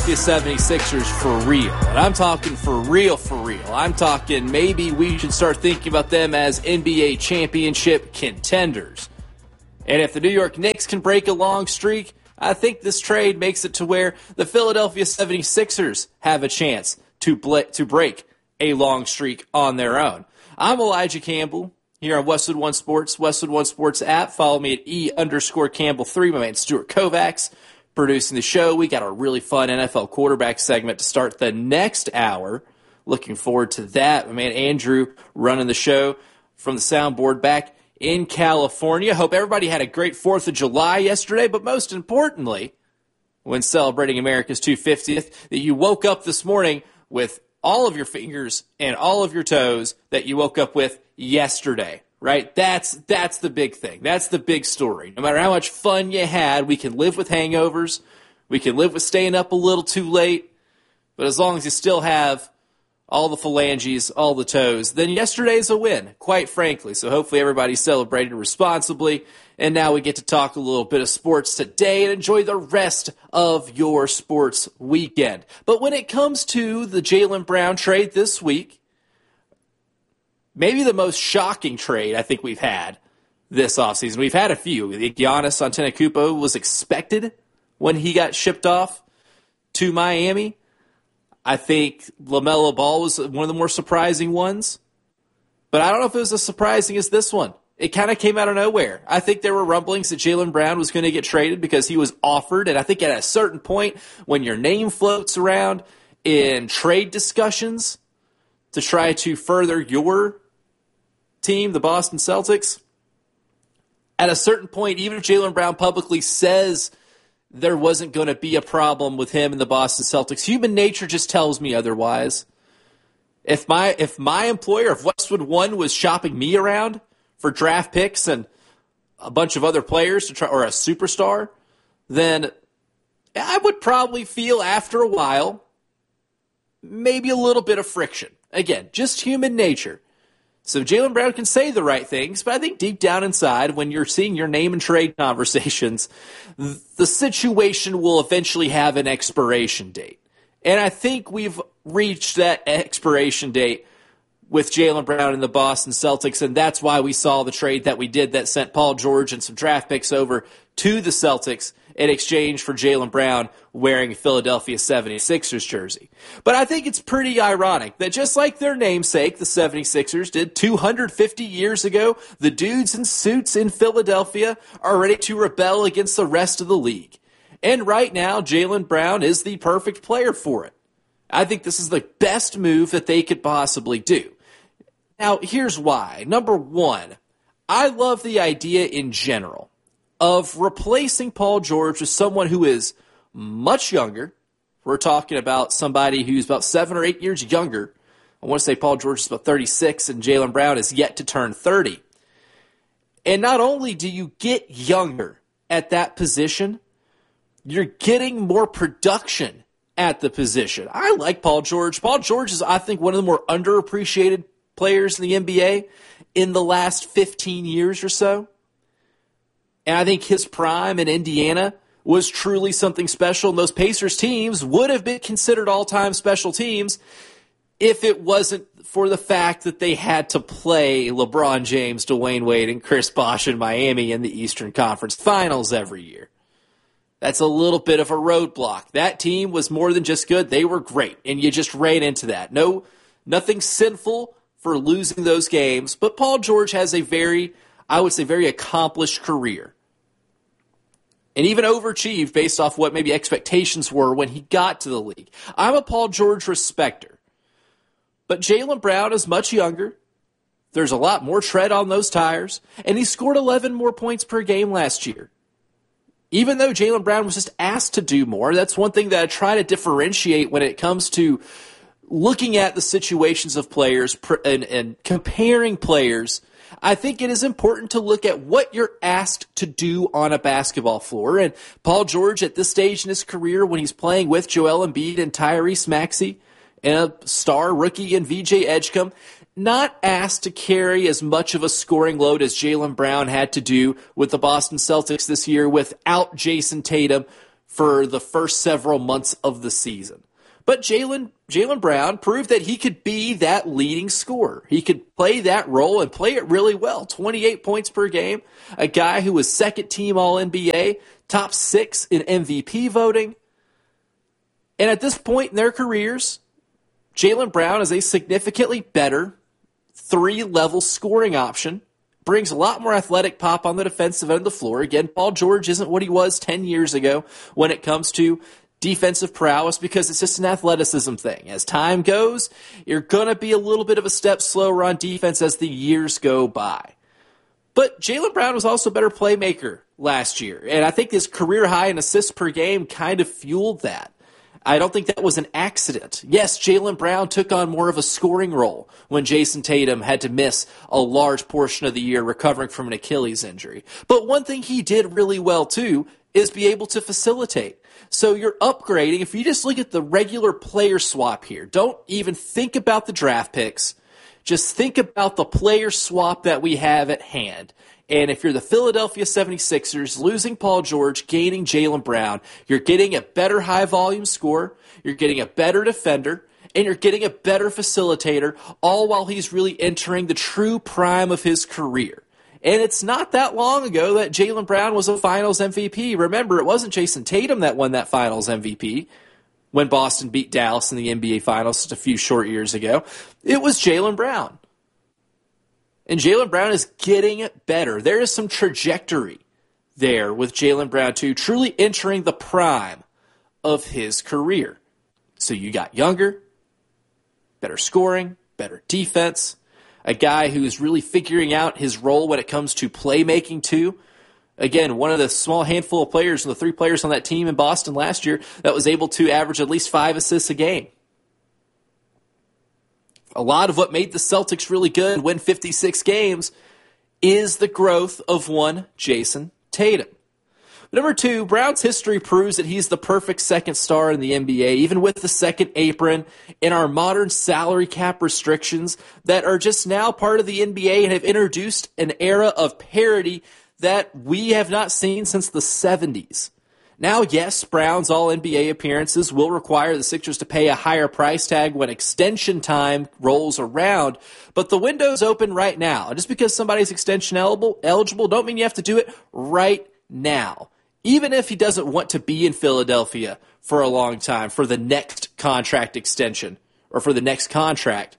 Philadelphia 76ers for real. And I'm talking for real, for real. I'm talking maybe we should start thinking about them as NBA championship contenders. And if the New York Knicks can break a long streak, I think this trade makes it to where the Philadelphia 76ers have a chance to break a long streak on their own. I'm Elijah Campbell here on Westwood One Sports, Westwood One Sports app. Follow me at E_Campbell3. My man Stuart Kovacs producing the show. We got a really fun NFL quarterback segment to start the next hour. Looking forward to that. My man Andrew running the show from the soundboard back in California. Hope everybody had a great 4th of July yesterday, but most importantly, when celebrating America's 250th, that you woke up this morning with all of your fingers and all of your toes that you woke up with yesterday, right? That's the big thing. That's the big story. No matter how much fun you had, we can live with hangovers. We can live with staying up a little too late. But as long as you still have all the phalanges, all the toes, then yesterday's a win, quite frankly. So hopefully everybody celebrated responsibly. And now we get to talk a little bit of sports today and enjoy the rest of your sports weekend. But when it comes to the Jaylen Brown trade this week, maybe the most shocking trade I think we've had this offseason. We've had a few. Giannis Antetokounmpo was expected when he got shipped off to Miami. I think LaMelo Ball was one of the more surprising ones. But I don't know if it was as surprising as this one. It kind of came out of nowhere. I think there were rumblings that Jaylen Brown was going to get traded because he was offered. And I think at a certain point, when your name floats around in trade discussions to try to further your team, the Boston Celtics, at a certain point, even if Jaylen Brown publicly says there wasn't going to be a problem with him and the Boston Celtics, human nature just tells me otherwise. If my employer, if Westwood One was shopping me around for draft picks and a bunch of other players to try, or a superstar, then I would probably feel after a while maybe a little bit of friction. Again, just human nature. So Jaylen Brown can say the right things, but I think deep down inside, when you're seeing your name and trade conversations, the situation will eventually have an expiration date. And I think we've reached that expiration date with Jaylen Brown and the Boston Celtics, and that's why we saw the trade that we did that sent Paul George and some draft picks over to the Celtics in exchange for Jaylen Brown wearing a Philadelphia 76ers jersey. But I think it's pretty ironic that just like their namesake, the 76ers did 250 years ago, the dudes in suits in Philadelphia are ready to rebel against the rest of the league. And right now, Jaylen Brown is the perfect player for it. I think this is the best move that they could possibly do. Now, here's why. Number one, I love the idea in general of replacing Paul George with someone who is much younger. We're talking about somebody who's about 7 or 8 years younger. I want to say Paul George is about 36 and Jaylen Brown is yet to turn 30. And not only do you get younger at that position, you're getting more production at the position. I like Paul George. Paul George is, I think, one of the more underappreciated players in the NBA in the last 15 years or so. And I think his prime in Indiana was truly something special. And those Pacers teams would have been considered all-time special teams if it wasn't for the fact that they had to play LeBron James, Dwayne Wade, and Chris Bosh in Miami in the Eastern Conference Finals every year. That's a little bit of a roadblock. That team was more than just good. They were great, and you just ran into that. Nothing sinful for losing those games, but Paul George has a very accomplished career. And even overachieved based off what maybe expectations were when he got to the league. I'm a Paul George respecter. But Jaylen Brown is much younger. There's a lot more tread on those tires. And he scored 11 more points per game last year. Even though Jaylen Brown was just asked to do more, that's one thing that I try to differentiate when it comes to looking at the situations of players and comparing players. I think it is important to look at what you're asked to do on a basketball floor. And Paul George, at this stage in his career, when he's playing with Joel Embiid and Tyrese Maxey and a star rookie in VJ Edgecombe, not asked to carry as much of a scoring load as Jaylen Brown had to do with the Boston Celtics this year without Jason Tatum for the first several months of the season. But Jaylen Brown proved that he could be that leading scorer. He could play that role and play it really well. 28 points per game, a guy who was second team All-NBA, top 6 in MVP voting. And at this point in their careers, Jaylen Brown is a significantly better 3-level scoring option. Brings a lot more athletic pop on the defensive end of the floor. Again, Paul George isn't what he was 10 years ago when it comes to defensive prowess because it's just an athleticism thing. As time goes, you're going to be a little bit of a step slower on defense as the years go by. But Jaylen Brown was also a better playmaker last year, and I think his career high in assists per game kind of fueled that. I don't think that was an accident. Yes, Jaylen Brown took on more of a scoring role when Jason Tatum had to miss a large portion of the year recovering from an Achilles injury. But one thing he did really well, too, is be able to facilitate. So you're upgrading. If you just look at the regular player swap here, don't even think about the draft picks. Just think about the player swap that we have at hand. And if you're the Philadelphia 76ers, losing Paul George, gaining Jaylen Brown, you're getting a better high-volume scorer, you're getting a better defender, and you're getting a better facilitator, all while he's really entering the true prime of his career. And it's not that long ago that Jaylen Brown was a Finals MVP. Remember, it wasn't Jason Tatum that won that Finals MVP when Boston beat Dallas in the NBA Finals just a few short years ago. It was Jaylen Brown. And Jaylen Brown is getting better. There is some trajectory there with Jaylen Brown, too, truly entering the prime of his career. So you got younger, better scoring, better defense, a guy who's really figuring out his role when it comes to playmaking, too. Again, one of the small handful of players, the 3 players on that team in Boston last year that was able to average at least 5 assists a game. A lot of what made the Celtics really good and win 56 games is the growth of one Jason Tatum. Number 2, Brown's history proves that he's the perfect second star in the NBA, even with the second apron in our modern salary cap restrictions that are just now part of the NBA and have introduced an era of parity that we have not seen since the 70s. Now, yes, Brown's All-NBA appearances will require the Sixers to pay a higher price tag when extension time rolls around, but the window's open right now. Just because somebody's extension eligible don't mean you have to do it right now. Even if he doesn't want to be in Philadelphia for a long time for the next contract extension or for the next contract,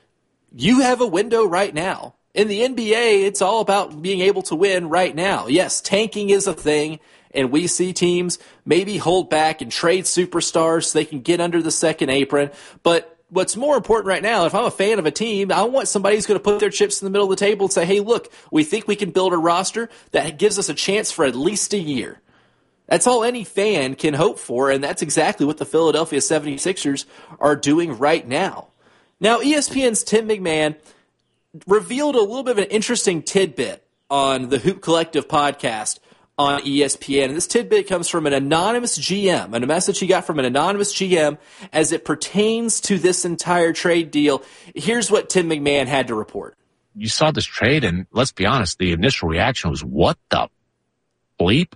you have a window right now. In the NBA, it's all about being able to win right now. Yes, tanking is a thing, and we see teams maybe hold back and trade superstars so they can get under the second apron. But what's more important right now, if I'm a fan of a team, I want somebody who's going to put their chips in the middle of the table and say, hey, look, we think we can build a roster that gives us a chance for at least a year. That's all any fan can hope for, and that's exactly what the Philadelphia 76ers are doing right now. Now, ESPN's Tim McMahon revealed a little bit of an interesting tidbit on the Hoop Collective podcast on ESPN. And this tidbit comes from an anonymous GM, and a message he got from an anonymous GM as it pertains to this entire trade deal. Here's what Tim McMahon had to report. You saw this trade, and let's be honest, the initial reaction was, what the bleep?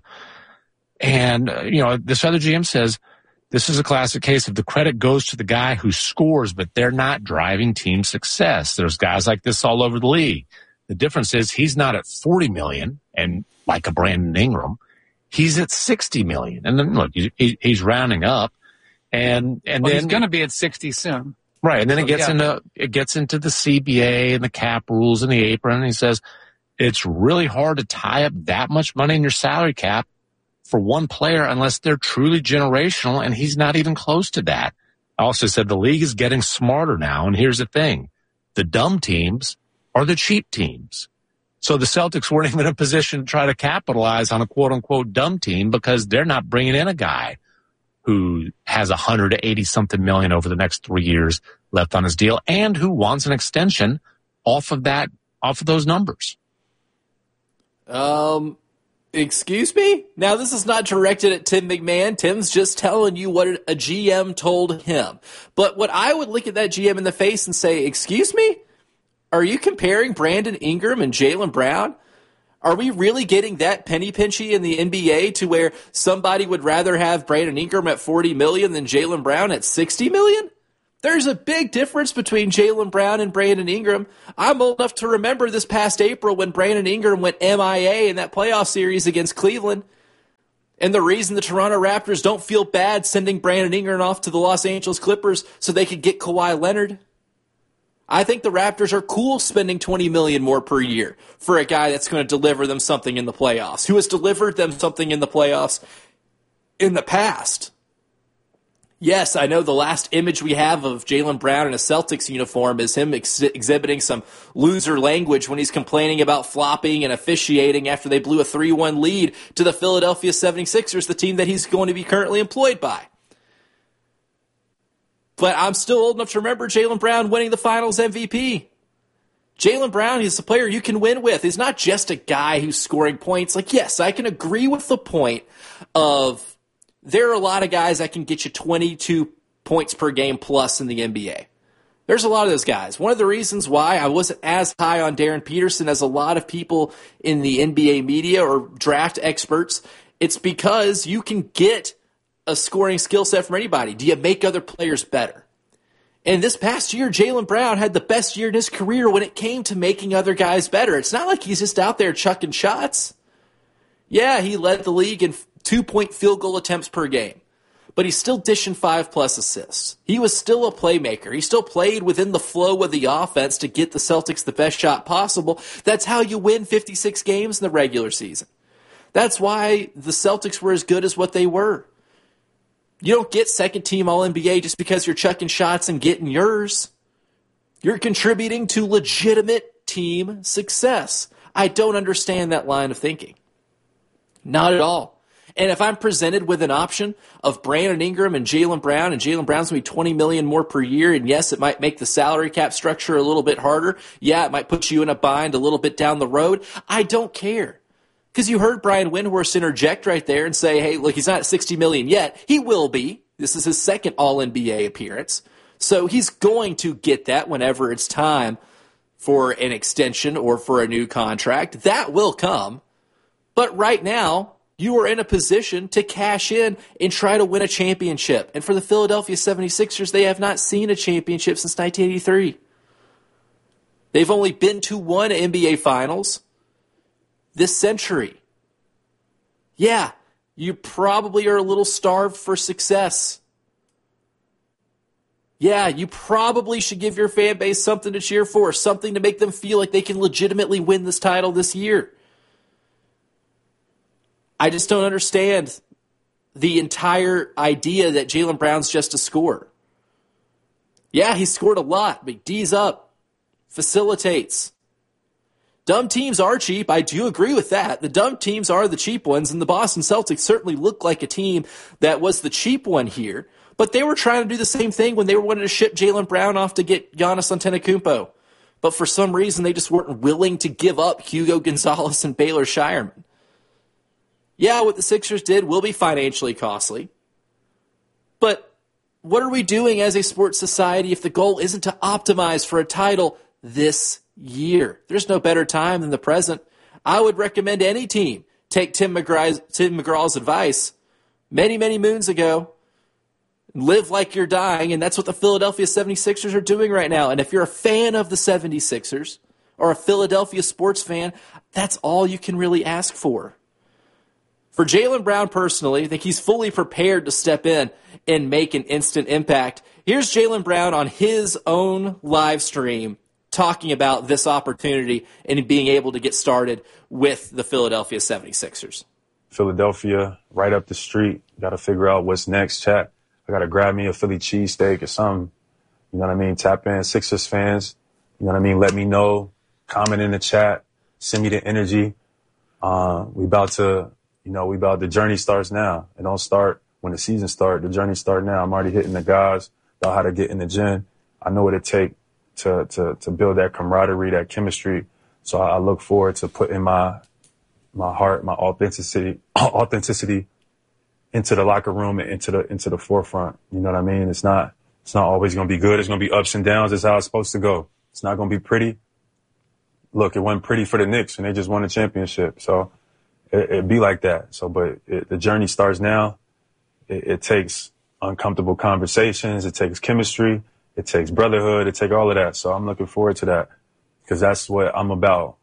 And, this other GM says, this is a classic case of the credit goes to the guy who scores, but they're not driving team success. There's guys like this all over the league. The difference is he's not at $40 million and like a Brandon Ingram, he's at $60 million. And then look, he's rounding up, and then he's going to be at 60 soon, right? And then it gets into the CBA and the cap rules and the apron. And he says it's really hard to tie up that much money in your salary cap for one player unless they're truly generational, and he's not even close to that. I also said the league is getting smarter now, and here's the thing. The dumb teams are the cheap teams. So the Celtics weren't even in a position to try to capitalize on a quote-unquote dumb team because they're not bringing in a guy who has $180-something million over the next 3 years left on his deal and who wants an extension off of those numbers. Excuse me? Now, this is not directed at Tim McMahon. Tim's just telling you what a GM told him. But what I would look at that GM in the face and say, excuse me? Are you comparing Brandon Ingram and Jaylen Brown? Are we really getting that penny pinchy in the NBA to where somebody would rather have Brandon Ingram at $40 million than Jaylen Brown at $60 million? There's a big difference between Jaylen Brown and Brandon Ingram. I'm old enough to remember this past April when Brandon Ingram went MIA in that playoff series against Cleveland. And the reason the Toronto Raptors don't feel bad sending Brandon Ingram off to the Los Angeles Clippers so they could get Kawhi Leonard. I think the Raptors are cool spending $20 million more per year for a guy that's going to deliver them something in the playoffs, who has delivered them something in the playoffs in the past. Yes, I know the last image we have of Jaylen Brown in a Celtics uniform is him exhibiting some loser language when he's complaining about flopping and officiating after they blew a 3-1 lead to the Philadelphia 76ers, the team that he's going to be currently employed by. But I'm still old enough to remember Jaylen Brown winning the Finals MVP. Jaylen Brown, he's a player you can win with. He's not just a guy who's scoring points. Like, yes, I can agree with the point of there are a lot of guys that can get you 22 points per game plus in the NBA. There's a lot of those guys. One of the reasons why I wasn't as high on Darren Peterson as a lot of people in the NBA media or draft experts, it's because you can get a scoring skill set from anybody. Do you make other players better? And this past year, Jaylen Brown had the best year in his career when it came to making other guys better. It's not like he's just out there chucking shots. Yeah, he led the league in 2-point field goal attempts per game, but he's still dishing 5+ assists. He was still a playmaker. He still played within the flow of the offense to get the Celtics the best shot possible. That's how you win 56 games in the regular season. That's why the Celtics were as good as what they were. You don't get second team All-NBA just because you're chucking shots and getting yours. You're contributing to legitimate team success. I don't understand that line of thinking. Not at all. And if I'm presented with an option of Brandon Ingram and Jaylen Brown's going to be $20 million more per year, and yes, it might make the salary cap structure a little bit harder. Yeah, it might put you in a bind a little bit down the road. I don't care. Because you heard Brian Windhorst interject right there and say, hey, look, he's not at $60 million yet. He will be. This is his second All-NBA appearance. So he's going to get that whenever it's time for an extension or for a new contract. That will come. But right now, you are in a position to cash in and try to win a championship. And for the Philadelphia 76ers, they have not seen a championship since 1983. They've only been to one NBA Finals this century. Yeah, you probably are a little starved for success. Yeah, you probably should give your fan base something to cheer for, something to make them feel like they can legitimately win this title this year. I just don't understand the entire idea that Jaylen Brown's just a scorer. Yeah, he scored a lot, but D's up, facilitates. Dumb teams are cheap. I do agree with that. The dumb teams are the cheap ones, and the Boston Celtics certainly look like a team that was the cheap one here. But they were trying to do the same thing when they were wanting to ship Jaylen Brown off to get Giannis Antetokounmpo. But for some reason, they just weren't willing to give up Hugo Gonzalez and Baylor Shireman. Yeah, what the Sixers did will be financially costly. But what are we doing as a sports society if the goal isn't to optimize for a title this year? There's no better time than the present. I would recommend any team take Tim McGraw's advice many, many moons ago. Live like you're dying, and that's what the Philadelphia 76ers are doing right now. And if you're a fan of the 76ers or a Philadelphia sports fan, that's all you can really ask for. For Jaylen Brown personally, I think he's fully prepared to step in and make an instant impact. Here's Jaylen Brown on his own live stream talking about this opportunity and being able to get started with the Philadelphia 76ers. Philadelphia, right up the street. Got to figure out what's next, chat. I got to grab me a Philly cheesesteak or something. You know what I mean? Tap in, Sixers fans. You know what I mean? Let me know. Comment in the chat. Send me the energy. The journey starts now. It don't start when the season starts. The journey starts now. I'm already hitting the guys about how to get in the gym. I know what it takes to build that camaraderie, that chemistry. So I look forward to putting my heart, my authenticity into the locker room and into the forefront. You know what I mean? It's not always going to be good. It's going to be ups and downs. It's how it's supposed to go. It's not going to be pretty. look, it went pretty for the Knicks and they just won a championship. So it'd be like that. So, but the journey starts now. It takes uncomfortable conversations. It takes chemistry. It takes brotherhood. It takes all of that. So I'm looking forward to that because that's what I'm about.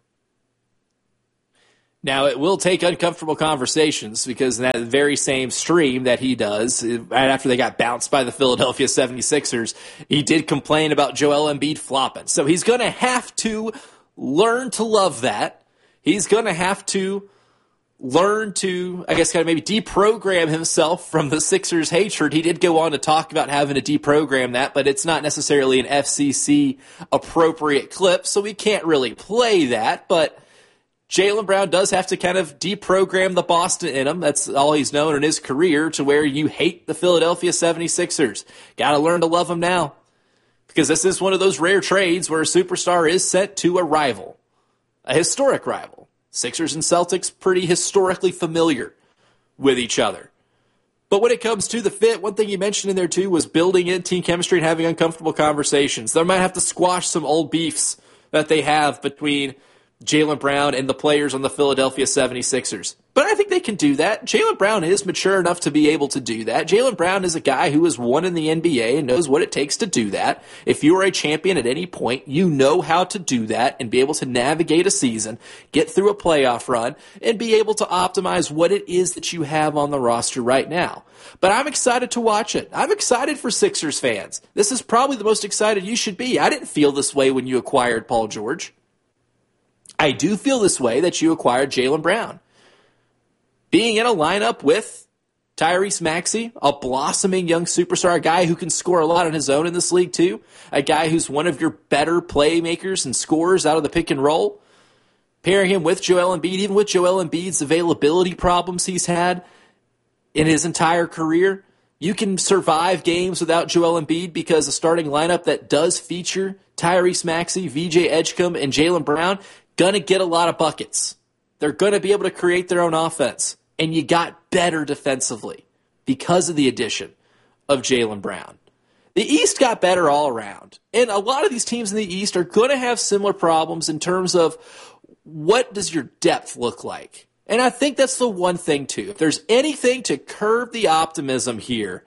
Now, it will take uncomfortable conversations because in that very same stream that he does, right after they got bounced by the Philadelphia 76ers, he did complain about Joel Embiid flopping. So he's going to have to learn to love that. He's going to have to learn to, I guess, kind of maybe deprogram himself from the Sixers' hatred. He did go on to talk about having to deprogram that, but it's not necessarily an FCC appropriate clip, so we can't really play that, but Jaylen Brown does have to kind of deprogram the Boston in him. That's all he's known in his career, to where you hate the Philadelphia 76ers. Got to learn to love them now, because this is one of those rare trades where a superstar is sent to a rival, a historic rival. Sixers and Celtics pretty historically familiar with each other. But when it comes to the fit, one thing you mentioned in there too was building in team chemistry and having uncomfortable conversations. They might have to squash some old beefs that they have between Jaylen Brown and the players on the Philadelphia 76ers. But I think they can do that. Jaylen Brown is mature enough to be able to do that. Jaylen Brown is a guy who has won in the NBA and knows what it takes to do that. If you are a champion at any point, you know how to do that and be able to navigate a season, get through a playoff run, and be able to optimize what it is that you have on the roster right now. But I'm excited to watch it. I'm excited for Sixers fans. This is probably the most excited you should be. I didn't feel this way when you acquired Paul George. I do feel this way that you acquired Jaylen Brown. Being in a lineup with Tyrese Maxey, a blossoming young superstar, a guy who can score a lot on his own in this league too, a guy who's one of your better playmakers and scorers out of the pick and roll, pairing him with Joel Embiid, even with Joel Embiid's availability problems he's had in his entire career, you can survive games without Joel Embiid because a starting lineup that does feature Tyrese Maxey, VJ Edgecombe, and Jaylen Brown going to get a lot of buckets. They're going to be able to create their own offense. And you got better defensively because of the addition of Jaylen Brown. The East got better all around. And a lot of these teams in the East are going to have similar problems in terms of what does your depth look like. And I think that's the one thing, too. If there's anything to curb the optimism here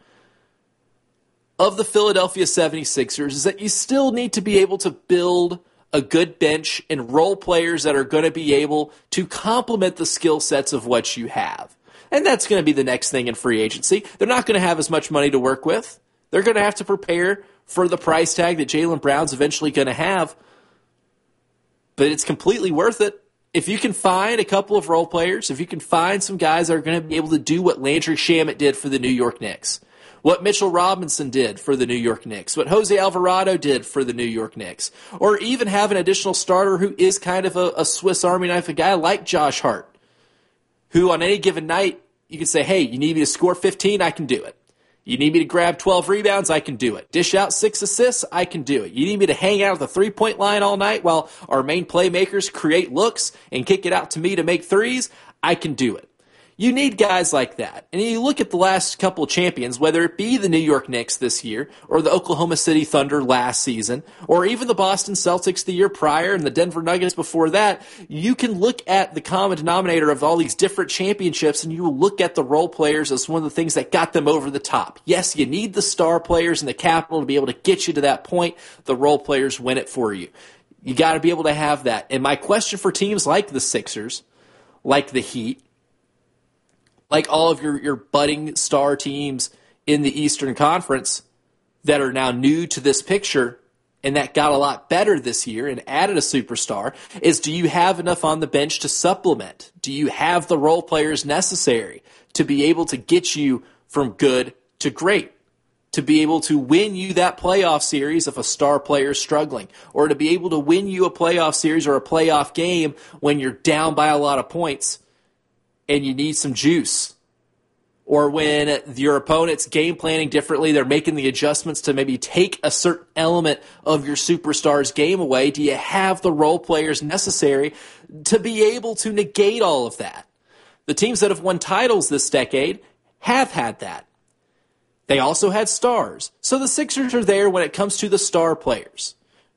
of the Philadelphia 76ers, is that you still need to be able to build a good bench and role players that are going to be able to complement the skill sets of what you have. And that's going to be the next thing in free agency. They're not going to have as much money to work with. They're going to have to prepare for the price tag that Jaylen Brown's eventually going to have. But it's completely worth it. If you can find a couple of role players, if you can find some guys that are going to be able to do what Landry Shamet did for the New York Knicks, what Mitchell Robinson did for the New York Knicks, what Jose Alvarado did for the New York Knicks, or even have an additional starter who is kind of a Swiss Army knife, a guy like Josh Hart, who on any given night, you can say, hey, you need me to score 15, I can do it. You need me to grab 12 rebounds, I can do it. Dish out 6 assists, I can do it. You need me to hang out at the three-point line all night while our main playmakers create looks and kick it out to me to make threes, I can do it. You need guys like that. And you look at the last couple of champions, whether it be the New York Knicks this year, or the Oklahoma City Thunder last season, or even the Boston Celtics the year prior and the Denver Nuggets before that, you can look at the common denominator of all these different championships and you will look at the role players as one of the things that got them over the top. Yes, you need the star players and the capital to be able to get you to that point. The role players win it for you. You got to be able to have that. And my question for teams like the Sixers, like the Heat, like all of your budding star teams in the Eastern Conference that are now new to this picture and that got a lot better this year and added a superstar, is do you have enough on the bench to supplement? Do you have the role players necessary to be able to get you from good to great? To be able to win you that playoff series if a star player is struggling, or to be able to win you a playoff series or a playoff game when you're down by a lot of points and you need some juice, or when your opponent's game planning differently, they're making the adjustments to maybe take a certain element of your superstar's game away. Do you have the role players necessary to be able to negate all of that? The teams that have won titles this decade have had that. They also had stars. So the Sixers are there when it comes to the star players.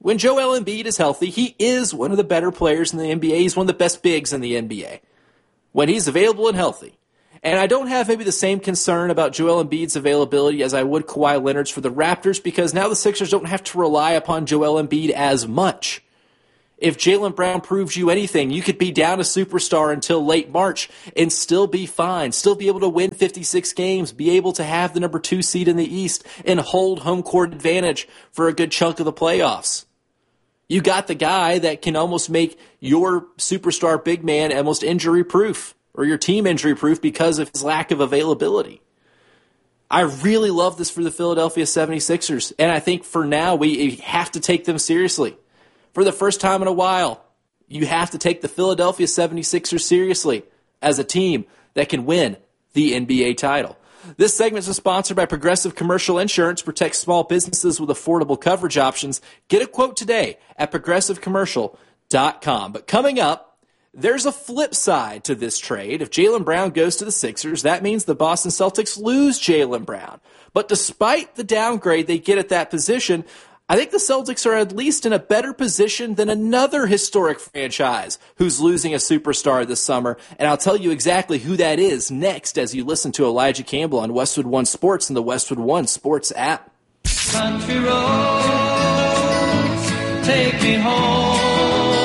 When Joel Embiid is healthy, he is one of the better players in the NBA. He's one of the best bigs in the NBA. When he's available and healthy. And I don't have maybe the same concern about Joel Embiid's availability as I would Kawhi Leonard's for the Raptors, because now the Sixers don't have to rely upon Joel Embiid as much. If Jaylen Brown proves you anything, you could be down a superstar until late March and still be fine, still be able to win 56 games, be able to have the number 2 seed in the East, and hold home court advantage for a good chunk of the playoffs. You got the guy that can almost make your superstar big man almost injury-proof, or your team injury-proof because of his lack of availability. I really love this for the Philadelphia 76ers, and I think for now we have to take them seriously. For the first time in a while, you have to take the Philadelphia 76ers seriously as a team that can win the NBA title. This segment is sponsored by Progressive Commercial Insurance. Protect small businesses with affordable coverage options. Get a quote today at progressivecommercial.com. But coming up, there's a flip side to this trade. If Jaylen Brown goes to the Sixers, that means the Boston Celtics lose Jaylen Brown. But despite the downgrade they get at that position, I think the Celtics are at least in a better position than another historic franchise who's losing a superstar this summer. And I'll tell you exactly who that is next as you listen to Elijah Campbell on Westwood One Sports and the Westwood One Sports app. Country roads, take me home.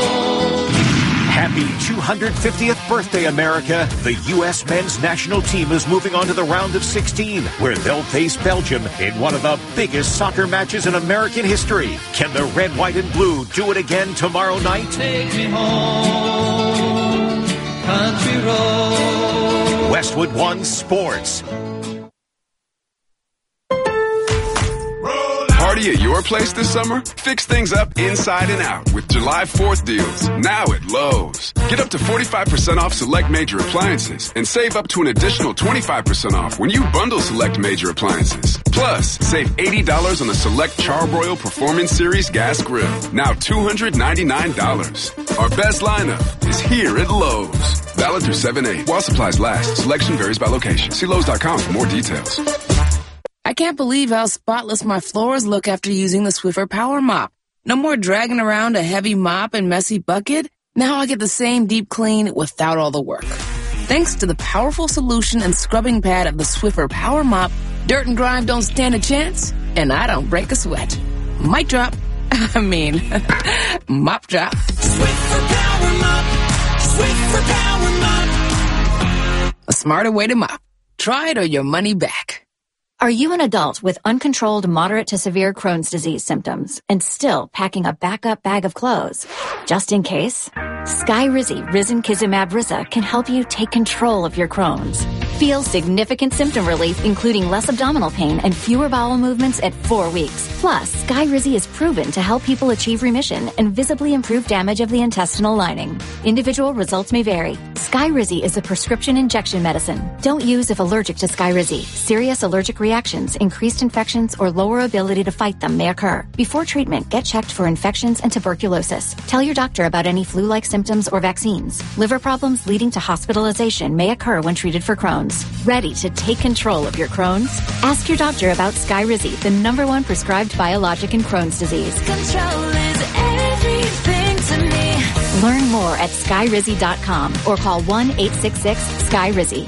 Happy 250th birthday, America. The U.S. men's national team is moving on to the round of 16, where they'll face Belgium in one of the biggest soccer matches in American history. Can the red, white, and blue do it again tomorrow night? Take me home, country road. Westwood One Sports. Party at your place this summer? Fix things up inside and out with July 4th deals now at Lowe's. Get up to 45% off select major appliances and save up to an additional 25% off when you bundle select major appliances. Plus, save $80 on the select Charbroil Performance Series gas grill, now $299. Our best lineup is here at Lowe's. Valid through 7/8 while supplies last. Selection varies by location. See Lowe's.com for more details. I can't believe how spotless my floors look after using the Swiffer Power Mop. No more dragging around a heavy mop and messy bucket. Now I get the same deep clean without all the work. Thanks to the powerful solution and scrubbing pad of the Swiffer Power Mop, dirt and grime don't stand a chance, and I don't break a sweat. Mic drop. Mop drop. Swiffer Power Mop, Swiffer Power Mop. A smarter way to mop. Try it or your money back. Are you an adult with uncontrolled moderate to severe Crohn's disease symptoms and still packing a backup bag of clothes? Just in case, Skyrizi Risankizumab Risa can help you take control of your Crohn's. Feel significant symptom relief, including less abdominal pain and fewer bowel movements at 4 weeks. Plus, Skyrizi is proven to help people achieve remission and visibly improve damage of the intestinal lining. Individual results may vary. Skyrizi is a prescription injection medicine. Don't use if allergic to Skyrizi. Serious allergic reactions, increased infections, or lower ability to fight them may occur. Before treatment, get checked for infections and tuberculosis. Tell your doctor about any flu-like symptoms or vaccines. Liver problems leading to hospitalization may occur when treated for Crohn's. Ready to take control of your Crohn's? Ask your doctor about Skyrizi, the #1 prescribed biologic in Crohn's disease. Control is everything to me. Learn more at skyrizi.com or call 1-866-SKYRIZI.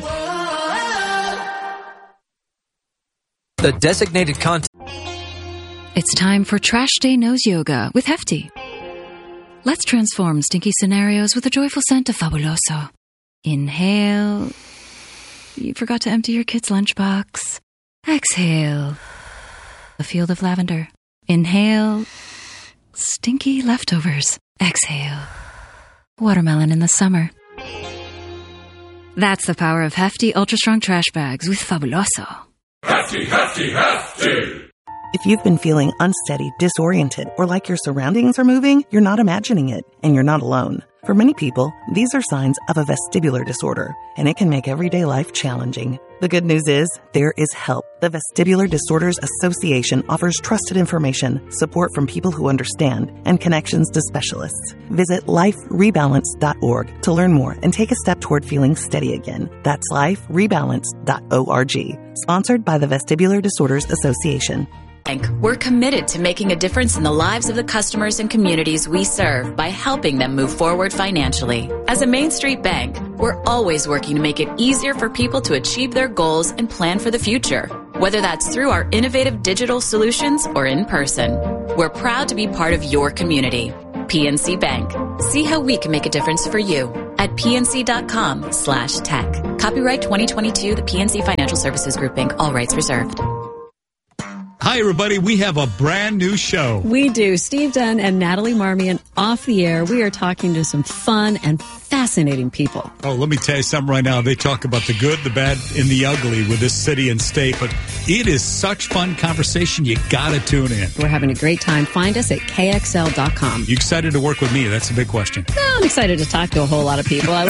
The designated content. It's time for Trash Day Nose Yoga with Hefty. Let's transform stinky scenarios with a joyful scent of Fabuloso. Inhale. You forgot to empty your kid's lunchbox. Exhale. A field of lavender. Inhale. Stinky leftovers. Exhale. Watermelon in the summer. That's the power of Hefty Ultra Strong Trash Bags with Fabuloso. Hefty, Hefty, Hefty! If you've been feeling unsteady, disoriented, or like your surroundings are moving, you're not imagining it, and you're not alone. For many people, these are signs of a vestibular disorder, and it can make everyday life challenging. The good news is, there is help. The Vestibular Disorders Association offers trusted information, support from people who understand, and connections to specialists. Visit liferebalance.org to learn more and take a step toward feeling steady again. That's liferebalance.org. Sponsored by the Vestibular Disorders Association. Bank, we're committed to making a difference in the lives of the customers and communities we serve by helping them move forward financially. As a Main Street bank, we're always working to make it easier for people to achieve their goals and plan for the future, whether that's through our innovative digital solutions or in person. We're proud to be part of your community. PNC Bank. See how we can make a difference for you at pnc.com/tech. Copyright 2022, the PNC Financial Services Group, Inc. All rights reserved. Hi, everybody. We have a brand new show. We do. Steve Dunn and Natalie Marmion off the air. We are talking to some fun and fascinating people. Oh, let me tell you something right now. They talk about the good, the bad, and the ugly with this city and state, but it is such fun conversation. You got to tune in. We're having a great time. Find us at KXL.com. You excited to work with me? That's a big question. No, I'm excited to talk to a whole lot of people. I